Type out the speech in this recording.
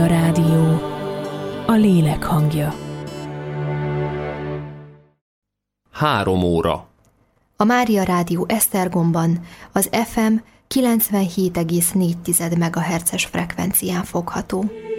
A rádió, a lélek hangja. 3 óra. A Mária Rádió Esztergomban az FM 97,4 MHz-es frekvencián fogható.